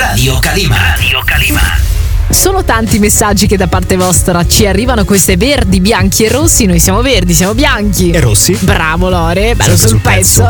Radio Calima. Radio Calima. Sono tanti messaggi che da parte vostra ci arrivano, queste verdi, bianchi e rossi. Noi siamo verdi, siamo bianchi e rossi. Bravo Lore, bello Sempre sul pezzo.